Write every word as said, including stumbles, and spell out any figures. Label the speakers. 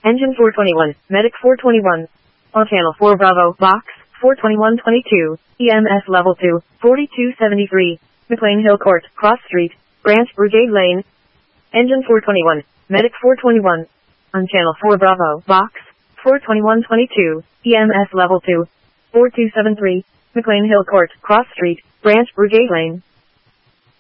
Speaker 1: Engine four twenty-one, Medic four twenty-one. On channel four Bravo, Box, four twenty-one twenty-two, E M S level two, forty-two seventy-three, McLean Hill Court, Cross Street, Branch Brigade Lane. Engine four twenty-one, Medic four twenty-one. On channel four Bravo, Box, four twenty-one twenty-two, E M S level two, four two seven three, McLean Hill Court, Cross Street, Branch Brigade Lane.